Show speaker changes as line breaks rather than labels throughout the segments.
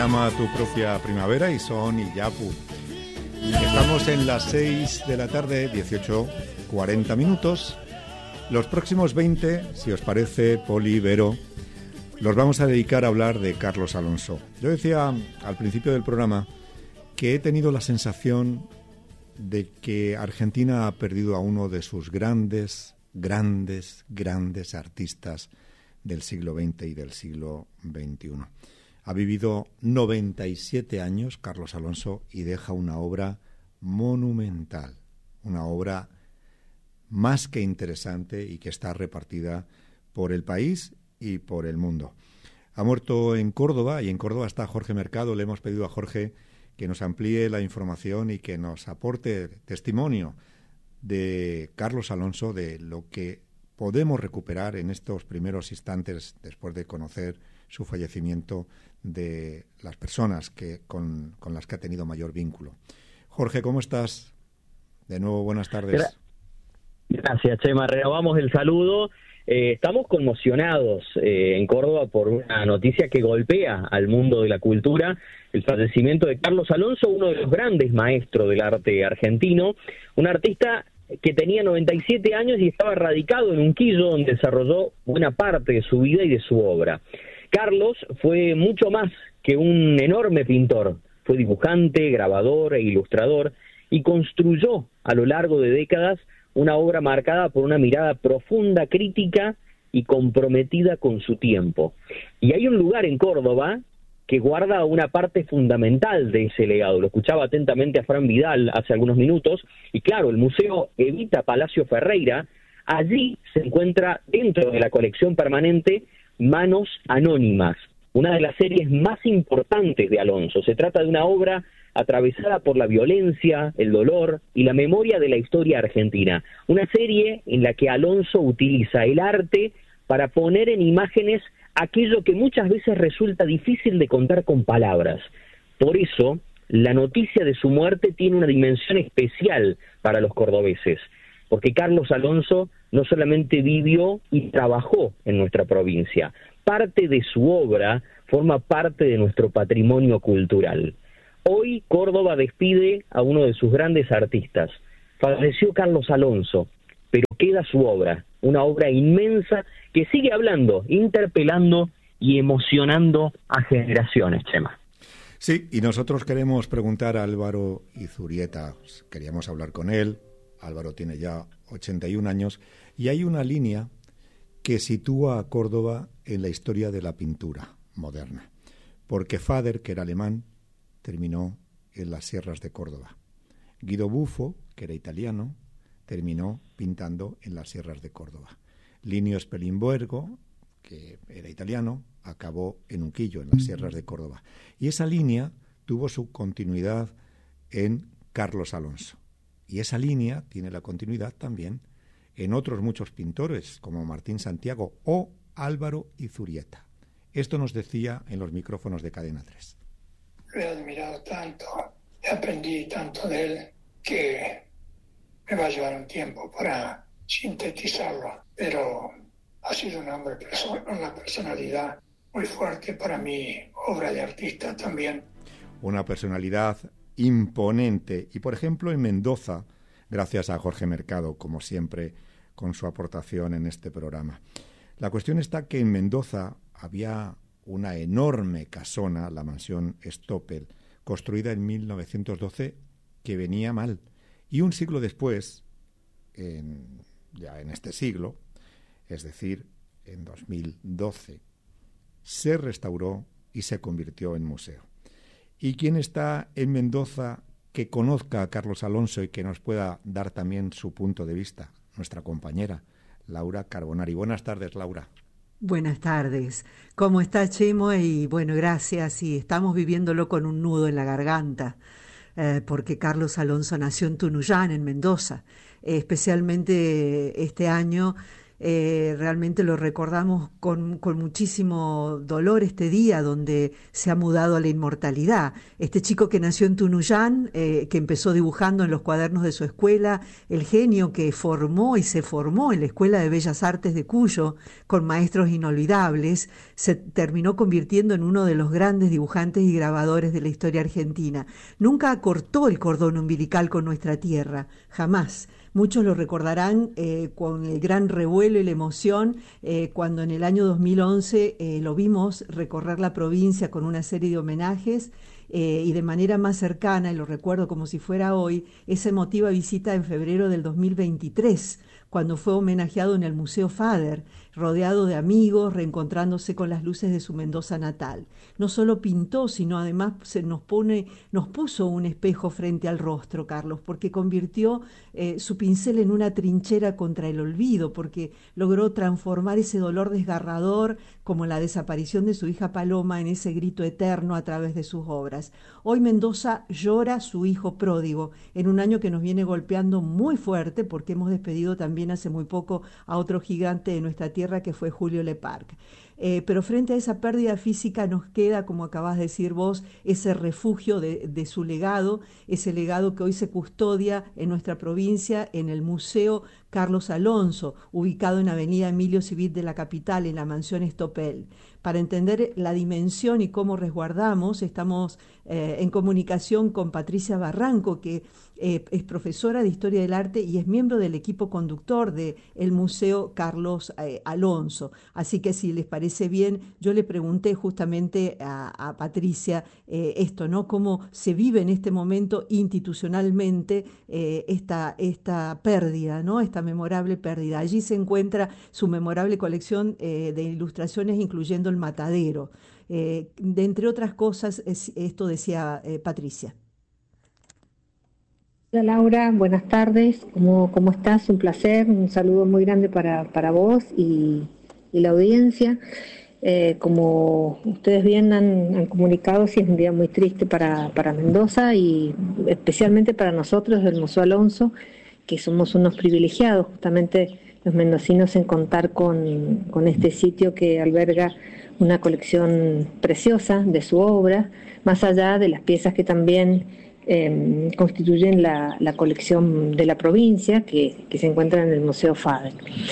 Llama a tu propia primavera y Son y Yapu. Estamos en las 6 de la tarde, 18:40 minutos. Los próximos 20, si os parece, Poli, Vero, los vamos a dedicar a hablar de Carlos Alonso. Yo decía al principio del programa que he tenido la sensación de que Argentina ha perdido a uno de sus grandes artistas del siglo XX y del siglo XXI. Ha vivido 97 años Carlos Alonso y deja una obra monumental, una obra más que interesante y que está repartida por el país y por el mundo. Ha muerto en Córdoba y en Córdoba está Jorge Mercado. Le hemos pedido a Jorge que nos amplíe la información y que nos aporte testimonio de Carlos Alonso, de lo que podemos recuperar en estos primeros instantes después de conocer su fallecimiento, de las personas con las que ha tenido mayor vínculo. Jorge, ¿cómo estás? De nuevo, buenas tardes.
Gracias, Chema. Renovamos el saludo. Estamos conmocionados en Córdoba por una noticia que golpea al mundo de la cultura, el fallecimiento de Carlos Alonso, uno de los grandes maestros del arte argentino, un artista que tenía 97 años y estaba radicado en Unquillo, donde desarrolló buena parte de su vida y de su obra. Carlos fue mucho más que un enorme pintor. Fue dibujante, grabador e ilustrador y construyó a lo largo de décadas una obra marcada por una mirada profunda, crítica y comprometida con su tiempo. Y hay un lugar en Córdoba que guarda una parte fundamental de ese legado. Lo escuchaba atentamente a Fran Vidal hace algunos minutos, y claro, el Museo Evita Palacio Ferreira, allí se encuentra dentro de la colección permanente Manos Anónimas, una de las series más importantes de Alonso. Se trata de una obra atravesada por la violencia, el dolor y la memoria de la historia argentina. Una serie en la que Alonso utiliza el arte para poner en imágenes aquello que muchas veces resulta difícil de contar con palabras. Por eso, la noticia de su muerte tiene una dimensión especial para los cordobeses, porque Carlos Alonso no solamente vivió y trabajó en nuestra provincia, parte de su obra forma parte de nuestro patrimonio cultural. Hoy Córdoba despide a uno de sus grandes artistas. Falleció Carlos Alonso, pero queda su obra, una obra inmensa que sigue hablando, interpelando y emocionando a generaciones, Chema.
Sí, y nosotros queremos preguntar a Álvaro Izurieta. Queríamos hablar con él. Álvaro tiene ya 81 años y hay una línea que sitúa a Córdoba en la historia de la pintura moderna, porque Fader, que era alemán, terminó en las sierras de Córdoba. Guido Buffo, que era italiano, terminó pintando en las sierras de Córdoba. Linio Spelimbergo, que era italiano, acabó en Unquillo, en las sierras de Córdoba. Y esa línea tuvo su continuidad en Carlos Alonso. Y esa línea tiene la continuidad también en otros muchos pintores, como Martín Santiago o Álvaro Izurieta. Esto nos decía en los micrófonos de Cadena 3.
Lo he admirado tanto, aprendí tanto de él, que me va a llevar un tiempo para sintetizarlo, pero ha sido un hombre, una personalidad muy fuerte para mi obra de artista también.
Una personalidad imponente. Y, por ejemplo, en Mendoza, gracias a Jorge Mercado, como siempre, con su aportación en este programa. La cuestión está que en Mendoza había una enorme casona, la mansión Stoppel, construida en 1912, que venía mal. Y un siglo después, ya en este siglo, es decir, en 2012, se restauró y se convirtió en museo. ¿Y quién está en Mendoza que conozca a Carlos Alonso y que nos pueda dar también su punto de vista? Nuestra compañera, Laura Carbonari. Buenas tardes, Laura.
Buenas tardes. ¿Cómo está, Chemo? Y bueno, gracias. Y estamos viviéndolo con un nudo en la garganta, porque Carlos Alonso nació en Tunuyán, en Mendoza. Especialmente este año realmente lo recordamos con muchísimo dolor este día donde se ha mudado a la inmortalidad. Este chico que nació en Tunuyán, que empezó dibujando en los cuadernos de su escuela, el genio que formó y se formó en la Escuela de Bellas Artes de Cuyo, con maestros inolvidables, se terminó convirtiendo en uno de los grandes dibujantes y grabadores de la historia argentina. Nunca acortó el cordón umbilical con nuestra tierra, jamás. Muchos lo recordarán con el gran revuelo y la emoción cuando en el año 2011 lo vimos recorrer la provincia con una serie de homenajes y de manera más cercana, y lo recuerdo como si fuera hoy, esa emotiva visita en febrero del 2023, cuando fue homenajeado en el Museo Fader, rodeado de amigos, reencontrándose con las luces de su Mendoza natal. No solo pintó, sino además nos puso un espejo frente al rostro, Carlos, porque convirtió su pincel en una trinchera contra el olvido, porque logró transformar ese dolor desgarrador como la desaparición de su hija Paloma en ese grito eterno a través de sus obras. Hoy Mendoza llora su hijo pródigo, en un año que nos viene golpeando muy fuerte, porque hemos despedido también hace muy poco a otro gigante de nuestra tierra, que fue Julio Leparc. Pero frente a esa pérdida física nos queda, como acabas de decir vos, ese refugio de su legado, ese legado que hoy se custodia en nuestra provincia, en el Museo Carlos Alonso, ubicado en Avenida Emilio Civit de la capital, en la mansión Estopel. Para entender la dimensión y cómo resguardamos, estamos en comunicación con Patricia Barranco, que es profesora de Historia del Arte y es miembro del equipo conductor del Museo Carlos Alonso. Así que si les parece bien, yo le pregunté justamente a Patricia esto, ¿no? Cómo se vive en este momento institucionalmente esta pérdida, ¿no? Esta memorable pérdida. Allí se encuentra su memorable colección de ilustraciones, incluyendo El Matadero. De entre otras cosas, esto decía Patricia.
Hola Laura, buenas tardes. ¿Cómo estás? Un placer, un saludo muy grande para vos y la audiencia. Como ustedes bien han comunicado, sí es un día muy triste para Mendoza y especialmente para nosotros del Museo Alonso, que somos unos privilegiados, justamente los mendocinos, en contar con este sitio que alberga una colección preciosa de su obra, más allá de las piezas que también constituyen la colección de la provincia que se encuentra en el Museo Fader.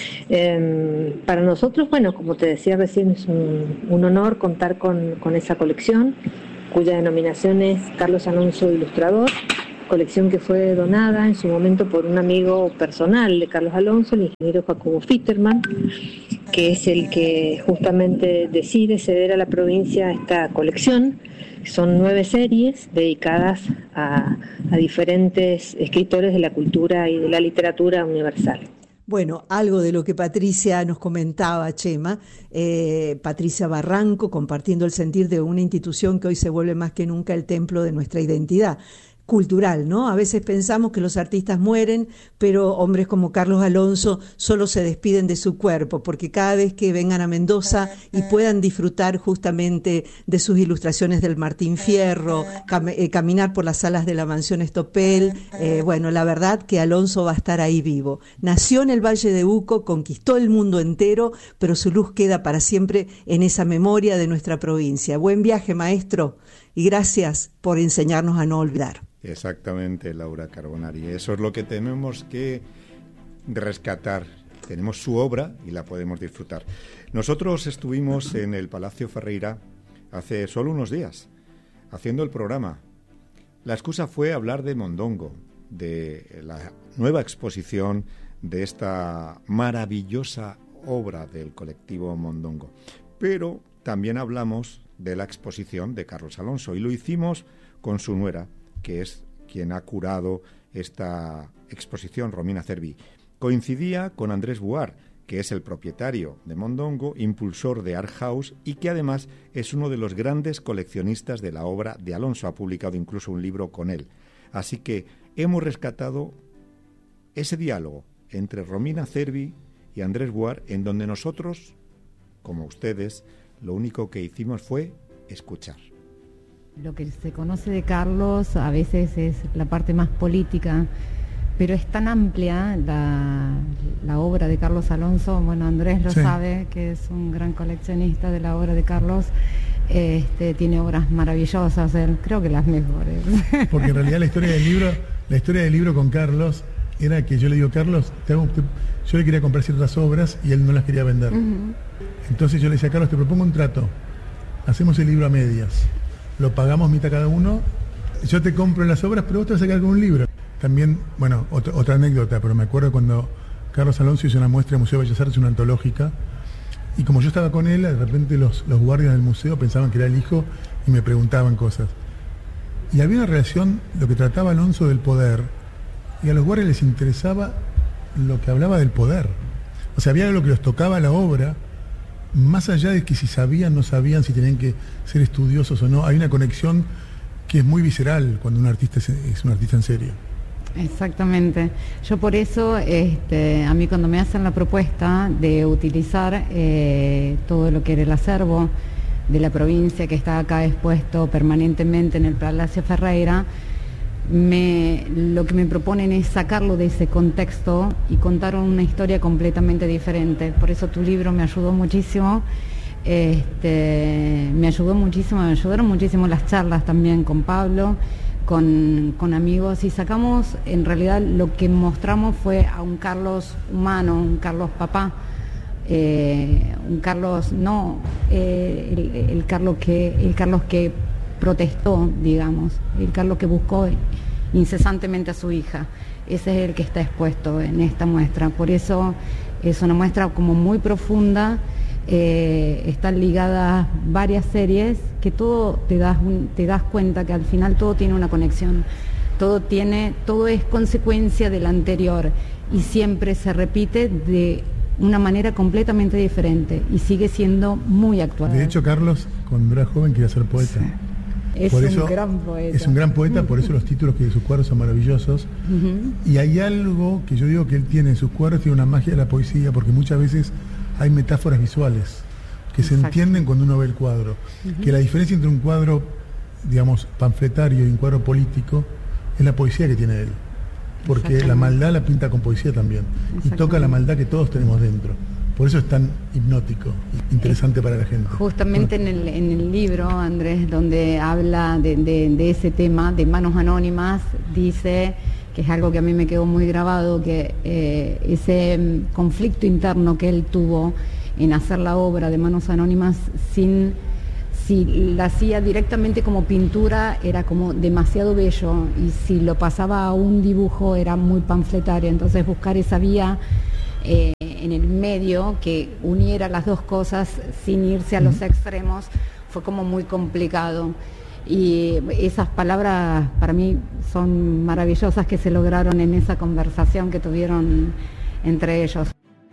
Para nosotros, bueno, como te decía recién, es un honor contar con esa colección, cuya denominación es Carlos Alonso Ilustrador, colección que fue donada en su momento por un amigo personal de Carlos Alonso, el ingeniero Jacobo Fitterman, que es el que justamente decide ceder a la provincia esta colección. Son 9 series dedicadas a diferentes escritores de la cultura y de la literatura universal.
Bueno, algo de lo que Patricia nos comentaba, Chema, Patricia Barranco, compartiendo el sentir de una institución que hoy se vuelve más que nunca el templo de nuestra identidad cultural, ¿no? A veces pensamos que los artistas mueren, pero hombres como Carlos Alonso solo se despiden de su cuerpo, porque cada vez que vengan a Mendoza y puedan disfrutar justamente de sus ilustraciones del Martín Fierro, caminar por las salas de la mansión Estopel, bueno, la verdad que Alonso va a estar ahí vivo. Nació en el Valle de Uco, conquistó el mundo entero, pero su luz queda para siempre en esa memoria de nuestra provincia. Buen viaje, maestro, y gracias por enseñarnos a no olvidar.
Exactamente, Laura Carbonari. Eso es lo que tenemos que rescatar. Tenemos su obra y la podemos disfrutar. Nosotros estuvimos en el Palacio Ferreira hace solo unos días, haciendo el programa. La excusa fue hablar de Mondongo, de la nueva exposición de esta maravillosa obra del colectivo Mondongo. Pero también hablamos de la exposición de Carlos Alonso y lo hicimos con su nuera, que es quien ha curado esta exposición, Romina Cervi. Coincidía con Andrés Buar, que es el propietario de Mondongo, impulsor de Art House y que además es uno de los grandes coleccionistas de la obra de Alonso. Ha publicado incluso un libro con él. Así que hemos rescatado ese diálogo entre Romina Cervi y Andrés Buar, en donde nosotros, como ustedes, lo único que hicimos fue escuchar.
Lo que se conoce de Carlos a veces es la parte más política pero es tan amplia la obra de Carlos Alonso. Bueno, Andrés lo sabe, que es un gran coleccionista de la obra de Carlos. Tiene obras maravillosas, creo que las mejores.
Porque en realidad la historia del libro con Carlos era que yo le digo, Carlos, yo le quería comprar ciertas obras y él no las quería vender. Entonces yo le decía, Carlos, te propongo un trato, hacemos el libro a medias, lo pagamos mitad cada uno, yo te compro las obras, pero vos te vas a quedar con un libro. También, bueno, otra anécdota, pero me acuerdo cuando Carlos Alonso hizo una muestra en el Museo de Bellas Artes, una antológica, y como yo estaba con él, de repente los guardias del museo pensaban que era el hijo y me preguntaban cosas. Y había una relación, lo que trataba Alonso del poder, y a los guardias les interesaba lo que hablaba del poder. O sea, había algo que los tocaba la obra, más allá de que si sabían, no sabían, si tenían que ser estudiosos o no. Hay una conexión que es muy visceral cuando un artista es un artista en serio.
Exactamente. Yo por eso, a mí cuando me hacen la propuesta de utilizar todo lo que era el acervo de la provincia que está acá expuesto permanentemente en el Palacio Ferreira, lo que me proponen es sacarlo de ese contexto y contar una historia completamente diferente. Por eso tu libro me ayudó muchísimo. Me ayudaron muchísimo las charlas también con Pablo, con amigos, y sacamos, en realidad lo que mostramos fue a un Carlos humano, un Carlos papá, un Carlos el Carlos que protestó, digamos, el Carlos que buscó incesantemente a su hija. Ese es el que está expuesto en esta muestra. Por eso es una muestra como muy profunda. Están ligadas varias series que todo te das cuenta que al final todo tiene una conexión, todo es consecuencia del anterior y siempre se repite de una manera completamente diferente y sigue siendo muy actual.
De hecho, Carlos, cuando era joven, quería ser poeta.
Sí. Es un gran poeta.
Es un gran poeta, por eso los títulos que de sus cuadros son maravillosos. Y hay algo que yo digo que él tiene en sus cuadros, tiene una magia de la poesía, porque muchas veces hay metáforas visuales que se entienden cuando uno ve el cuadro. Que la diferencia entre un cuadro, digamos, panfletario y un cuadro político es la poesía que tiene él. Porque la maldad la pinta con poesía también. Y toca la maldad que todos tenemos dentro. Por eso es tan hipnótico, interesante para la gente.
Justamente en el libro, Andrés, donde habla de ese tema, de Manos Anónimas, dice, que es algo que a mí me quedó muy grabado, que ese conflicto interno que él tuvo en hacer la obra de Manos Anónimas, si la hacía directamente como pintura era como demasiado bello, y si lo pasaba a un dibujo era muy panfletario. Entonces buscar esa vía en el medio que uniera las dos cosas sin irse a los extremos fue como muy complicado. Y esas palabras para mí son maravillosas que se lograron en esa conversación que tuvieron entre ellos.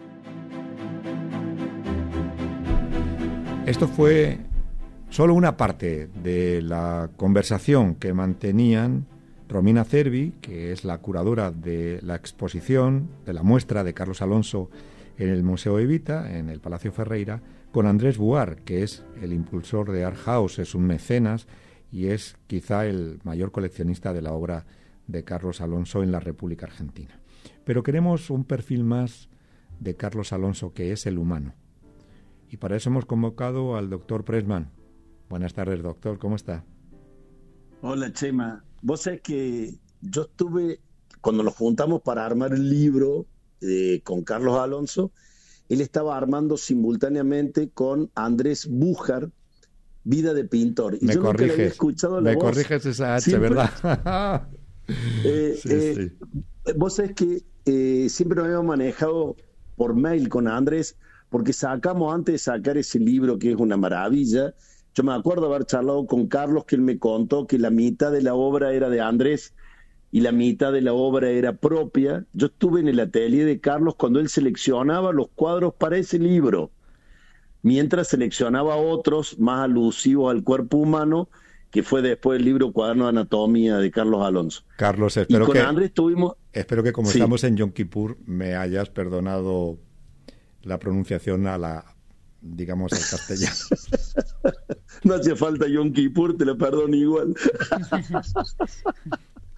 Esto fue solo una parte de la conversación que mantenían Romina Cervi, que es la curadora de la exposición, de la muestra de Carlos Alonso en el Museo Evita, en el Palacio Ferreira, con Andrés Buar, que es el impulsor de Art House, es un mecenas y es quizá el mayor coleccionista de la obra de Carlos Alonso en la República Argentina. Pero queremos un perfil más de Carlos Alonso, que es el humano. Y para eso hemos convocado al doctor Pressman. Buenas tardes, doctor, ¿cómo está?
Hola, Chema. Vos sabés que yo estuve, cuando nos juntamos para armar el libro con Carlos Alonso, él estaba armando simultáneamente con Andrés Bujar, Vida de Pintor. Y
me
yo
corriges,
nunca le había escuchado la voz.
Corriges esa H,
siempre,
¿verdad?
sí. Vos sabés que siempre nos habíamos manejado por mail con Andrés, porque sacamos, antes de sacar ese libro, que es una maravilla, yo me acuerdo haber charlado con Carlos, que él me contó que la mitad de la obra era de Andrés y la mitad de la obra era propia. Yo estuve en el atelier de Carlos cuando él seleccionaba los cuadros para ese libro, mientras seleccionaba otros más alusivos al cuerpo humano, que fue después el libro Cuaderno de Anatomía de Carlos Alonso.
Carlos, espero que como
sí,
estamos en Yom Kippur me hayas perdonado la pronunciación digamos, al castellano.
No hacía falta Yom Kippur, te lo perdono igual.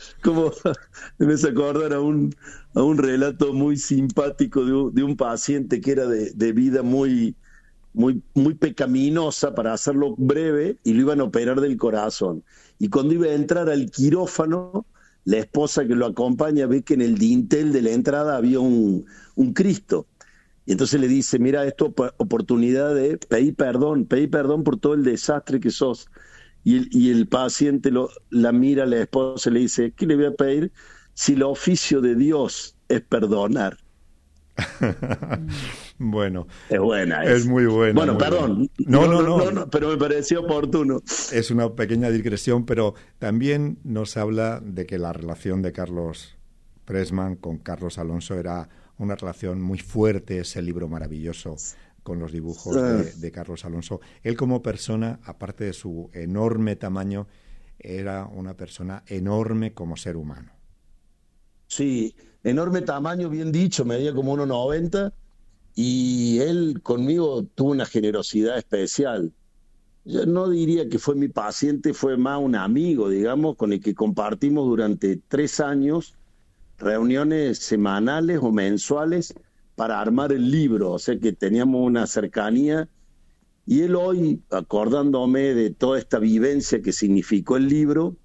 como me hace acordar a un relato muy simpático de un paciente que era de vida muy pecaminosa, para hacerlo breve, y lo iban a operar del corazón. Y cuando iba a entrar al quirófano, la esposa que lo acompaña ve que en el dintel de la entrada había un Cristo. Y entonces le dice, mira, esto es oportunidad de pedir perdón por todo el desastre que sos. Y el paciente la mira a la esposa y le dice, ¿qué le voy a pedir si el oficio de Dios es perdonar?
Bueno,
es buena.
Es muy buena.
Bueno,
muy
perdón.
Buena.
No, pero me pareció oportuno.
Es una pequeña digresión, pero también nos habla de que la relación de Carlos Pressman con Carlos Alonso era una relación muy fuerte, ese libro maravilloso con los dibujos de Carlos Alonso. Él como persona, aparte de su enorme tamaño, era una persona enorme como ser humano.
Sí, enorme tamaño, bien dicho, medía como 1,90, y él conmigo tuvo una generosidad especial. Yo no diría que fue mi paciente, fue más un amigo, digamos, con el que compartimos durante 3 años reuniones semanales o mensuales para armar el libro, o sea que teníamos una cercanía. Y él hoy, acordándome de toda esta vivencia que significó el libro,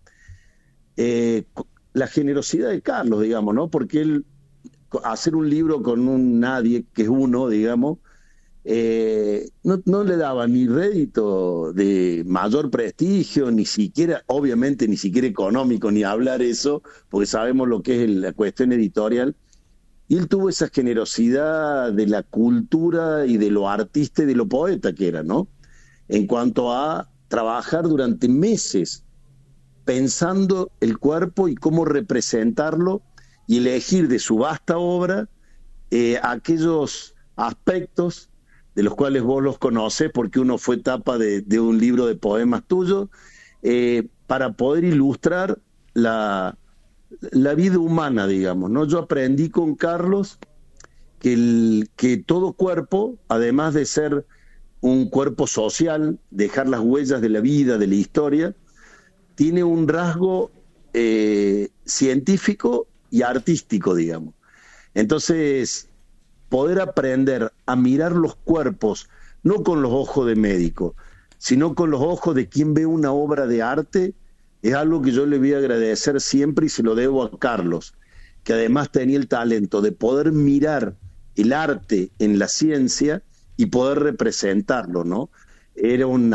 la generosidad de Carlos, digamos, ¿no? Porque él, hacer un libro con un nadie, que es uno, digamos, no le daba ni rédito de mayor prestigio, ni siquiera, obviamente, ni siquiera económico, ni hablar eso, porque sabemos lo que es la cuestión editorial. Y él tuvo esa generosidad de la cultura y de lo artista y de lo poeta que era, ¿no? En cuanto a trabajar durante meses pensando el cuerpo y cómo representarlo, y elegir de su vasta obra aquellos aspectos de los cuales vos los conocés, porque uno fue tapa de un libro de poemas tuyo, para poder ilustrar la vida humana, digamos, ¿no? Yo aprendí con Carlos que todo cuerpo, además de ser un cuerpo social, dejar las huellas de la vida, de la historia, tiene un rasgo científico y artístico, digamos. Entonces, poder aprender a mirar los cuerpos, no con los ojos de médico, sino con los ojos de quien ve una obra de arte, es algo que yo le voy a agradecer siempre, y se lo debo a Carlos, que además tenía el talento de poder mirar el arte en la ciencia y poder representarlo, ¿no? Es un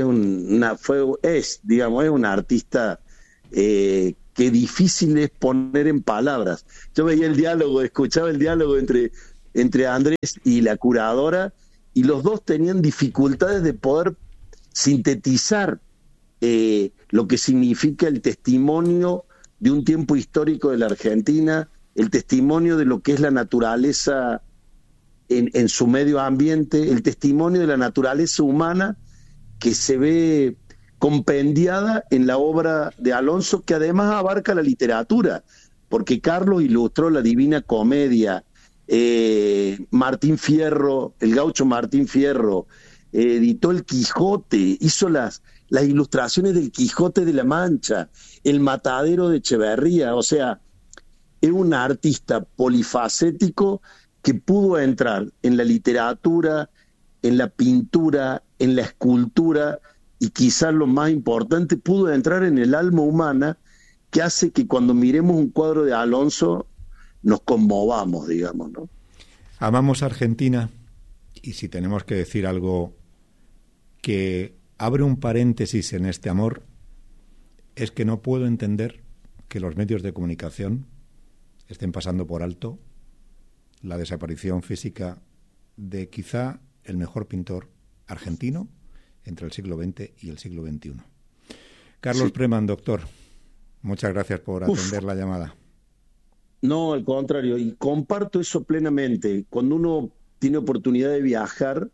artista que difícil es poner en palabras. Yo veía escuchaba el diálogo entre Andrés y la curadora, y los dos tenían dificultades de poder sintetizar lo que significa el testimonio de un tiempo histórico de la Argentina, el testimonio de lo que es la naturaleza en su medio ambiente, el testimonio de la naturaleza humana que se ve compendiada en la obra de Alonso, que además abarca la literatura, porque Carlos ilustró la Divina Comedia, Martín Fierro, el gaucho Martín Fierro, editó el Quijote, hizo las ilustraciones del Quijote de la Mancha, el Matadero de Echeverría. O sea, es un artista polifacético que pudo entrar en la literatura, en la pintura, en la escultura, y quizás lo más importante, pudo entrar en el alma humana, que hace que cuando miremos un cuadro de Alonso nos conmovamos, digamos, ¿no?
Amamos Argentina, y si tenemos que decir algo que abre un paréntesis en este amor, es que no puedo entender que los medios de comunicación estén pasando por alto la desaparición física de quizá el mejor pintor argentino entre el siglo XX y el siglo XXI. Carlos Pressman, doctor, muchas gracias por atender la llamada.
No, al contrario, y comparto eso plenamente. Cuando uno tiene oportunidad de viajar,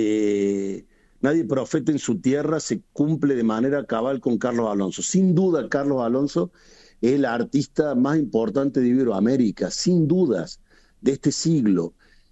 nadie profeta en su tierra, se cumple de manera cabal con Carlos Alonso. Sin duda, Carlos Alonso es el artista más importante de Iberoamérica, sin dudas, de este siglo.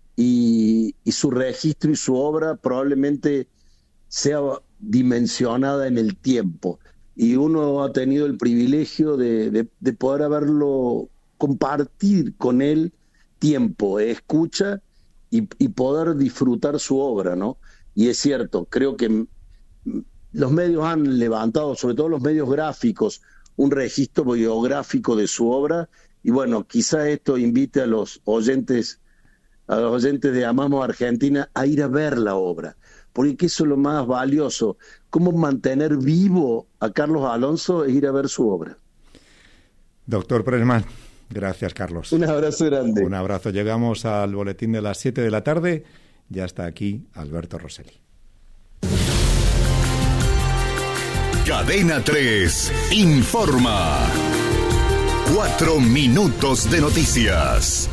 Y su registro y su obra probablemente sea dimensionada en el tiempo. y uno ha tenido el privilegio de poder compartir con él tiempo, escucha y poder disfrutar su obra, ¿no? Y es cierto, creo que los medios han levantado, sobre todo los medios gráficos, un registro biográfico de su obra, y bueno, quizás esto invite a los oyentes de Amamos Argentina a ir a ver la obra, porque eso es lo más valioso. Cómo mantener vivo a Carlos Alonso es ir a ver su obra.
Doctor Pressman, gracias, Carlos.
Un abrazo grande.
Un abrazo. Llegamos al boletín de las 7 de la tarde. Ya está aquí Alberto Rosselli.
Cadena 3 informa. 4 minutos de noticias.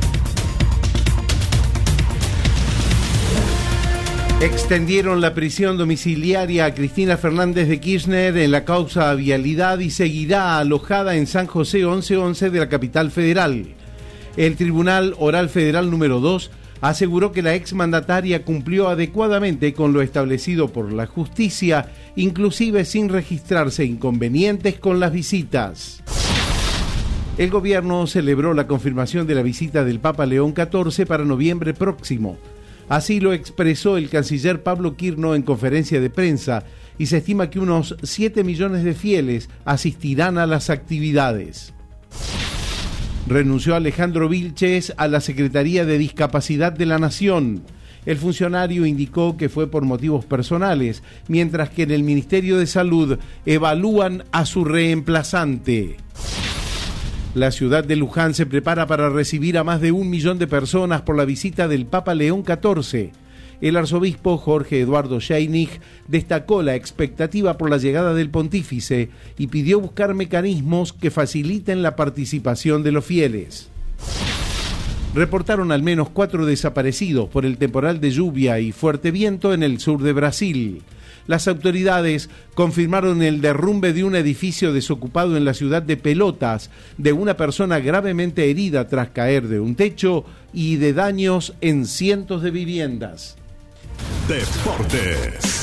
Extendieron la prisión domiciliaria a Cristina Fernández de Kirchner en la causa vialidad y seguirá alojada en San José 1111 de la capital federal. El Tribunal Oral Federal número 2 aseguró que la exmandataria cumplió adecuadamente con lo establecido por la justicia, inclusive sin registrarse inconvenientes con las visitas. El gobierno celebró la confirmación de la visita del Papa León XIV para noviembre próximo. Así lo expresó el canciller Pablo Quirno en conferencia de prensa, y se estima que unos 7 millones de fieles asistirán a las actividades. Renunció Alejandro Vilches a la Secretaría de Discapacidad de la Nación. El funcionario indicó que fue por motivos personales, mientras que en el Ministerio de Salud evalúan a su reemplazante. La ciudad de Luján se prepara para recibir a más de 1 millón de personas por la visita del Papa León XIV. El arzobispo Jorge Eduardo Scheinig destacó la expectativa por la llegada del pontífice y pidió buscar mecanismos que faciliten la participación de los fieles. Reportaron al menos 4 desaparecidos por el temporal de lluvia y fuerte viento en el sur de Brasil. Las autoridades confirmaron el derrumbe de un edificio desocupado en la ciudad de Pelotas, de una persona gravemente herida tras caer de un techo y de daños en cientos de viviendas.
Deportes.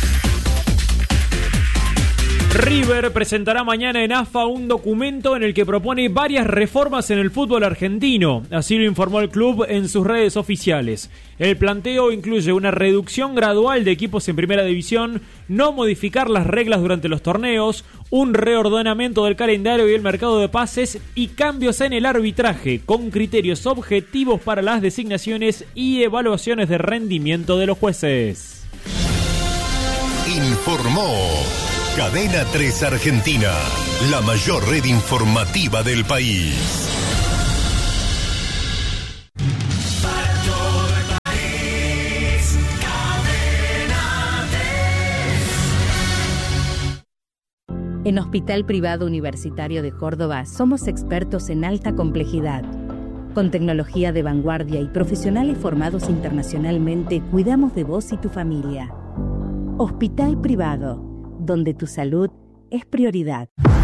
River presentará mañana en AFA un documento en el que propone varias reformas en el fútbol argentino, así lo informó el club en sus redes oficiales. El planteo incluye una reducción gradual de equipos en primera división, no modificar las reglas durante los torneos, un reordenamiento del calendario y el mercado de pases y cambios en el arbitraje, con criterios objetivos para las designaciones y evaluaciones de rendimiento de los jueces.
Informó Cadena 3 Argentina, la mayor red informativa del país.
Para todo el país, Cadena
3. En Hospital Privado Universitario de Córdoba somos expertos en alta complejidad. Con tecnología de vanguardia y profesionales formados internacionalmente, cuidamos de vos y tu familia. Hospital Privado, donde tu salud es prioridad.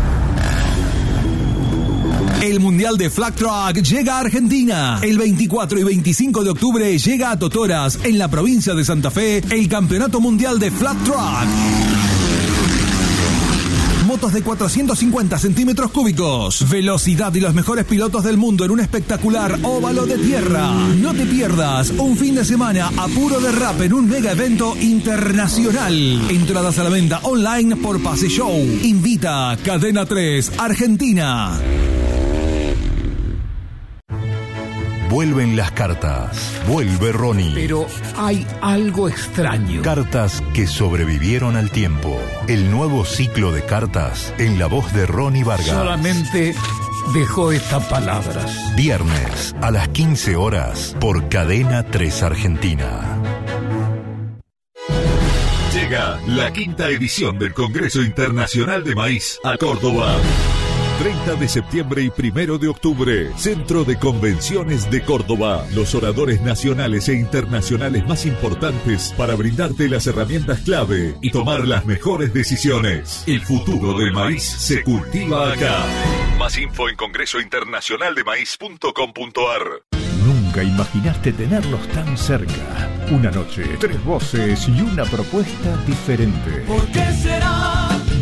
El Mundial de Flag Track llega a Argentina. El 24 y 25 de octubre llega a Totoras, en la provincia de Santa Fe, el Campeonato Mundial de Flag Track. Motos de 450 centímetros cúbicos, velocidad y los mejores pilotos del mundo en un espectacular óvalo de tierra. No te pierdas un fin de semana a puro derrape en un mega evento internacional. Entradas a la venta online por Pase Show. Invita Cadena 3 Argentina.
Vuelven las cartas. Vuelve Ronnie.
Pero hay algo extraño.
Cartas que sobrevivieron al tiempo. El nuevo ciclo de cartas en la voz de Ronnie Vargas.
Solamente dejó estas palabras.
Viernes a las 15 horas por Cadena 3 Argentina. Llega la 5ª edición del Congreso Internacional de Maíz a Córdoba. 30 de septiembre y 1 de octubre, Centro de Convenciones de Córdoba. Los oradores nacionales e internacionales más importantes para brindarte las herramientas clave y tomar las mejores decisiones. El futuro del maíz se cultiva acá. Más info en congresointernacionaldemaíz.com.ar.
Nunca imaginaste tenerlos tan cerca. Una noche, 3 voces y una propuesta diferente.
¿Por qué será?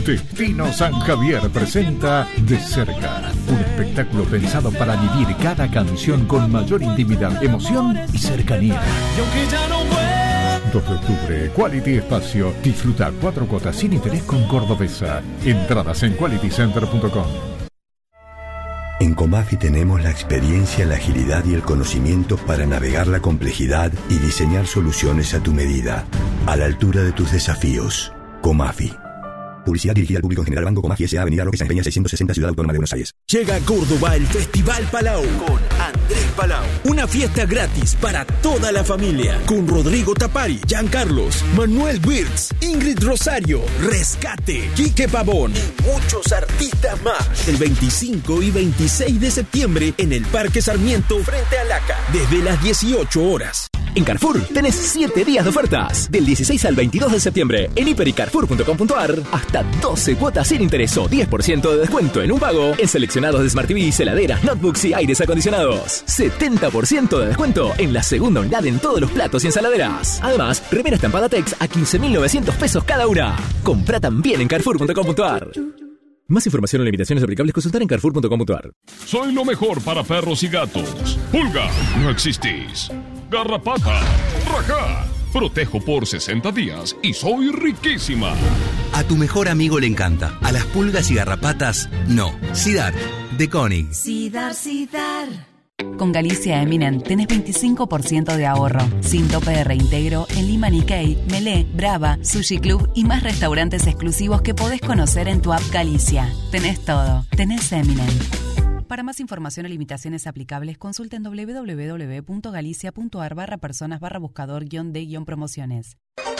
Destino San Javier presenta De Cerca, un espectáculo pensado para vivir cada canción con mayor intimidad, emoción y cercanía. 2 de octubre, Quality Espacio. Disfruta 4 cuotas sin interés con Cordobesa. Entradas en qualitycenter.com.
En Comafi tenemos la experiencia, la agilidad y el conocimiento para navegar la complejidad y diseñar soluciones a tu medida, a la altura de tus desafíos. Comafi. Publicidad dirigida al público en general. Banco Comafi S.A. Avenida Roque San Peña 660, Ciudad Autónoma de Buenos Aires.
Llega a Córdoba el Festival Palau con Andrés Palau. Una fiesta gratis para toda la familia con Rodrigo Tapari, Giancarlos, Manuel Wirtz, Ingrid Rosario, Rescate, Quique Pavón y muchos artistas más. El 25 y 26 de septiembre en el Parque Sarmiento frente a Laca desde las 18 horas.
En Carrefour tenés 7 días de ofertas. Del 16 al 22 de septiembre en hipercarrefour.com.ar hasta 12 cuotas sin interés o 10% de descuento en un pago en seleccionados de Smart TVs, heladeras, notebooks y aires acondicionados. 70% de descuento en la segunda unidad en todos los platos y ensaladeras. Además, remera estampada Tex a 15.900 pesos cada una. Comprá también en carrefour.com.ar. Más información o limitaciones aplicables consultar en carrefour.com.ar.
Soy lo mejor para perros y gatos. Pulga, no existís. Garrapata, rajá. Protejo por 60 días y soy riquísima.
A tu mejor amigo le encanta. A las pulgas y garrapatas, no. Sidar, de Koenig.
Sidar. Con Galicia Eminent tenés 25% de ahorro, sin tope de reintegro en Lima Nikkei, Melé, Brava, Sushi Club y más restaurantes exclusivos que podés conocer en tu app Galicia. Tenés todo, tenés Eminent. Para más información o limitaciones aplicables, consulten www.galicia.ar/personas/buscador-de-promociones.